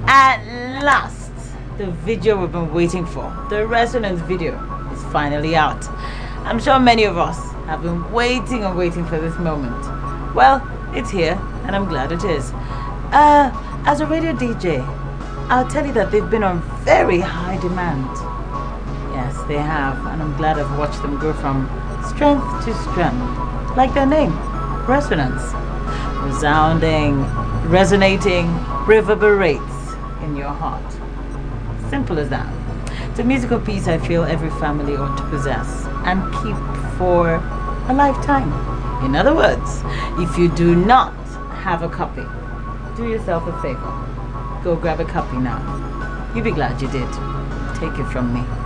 At last, the video we've been waiting for, the Resonance video, is finally out. I'm sure many of us have been waiting and waiting for this moment. Well, it's here, and I'm glad it is. As a radio DJ, I'll tell you that they've been on very high demand. Yes, they have, and I'm glad I've watched them go from strength to strength, like their name, Resonance. Resounding, resonating, reverberates in your heart. Simple as that. It's a musical piece I feel every family ought to possess and keep for a lifetime. In other words, if you do not have a copy, do yourself a favor. Go grab a copy now. You'll be glad you did. Take it from me.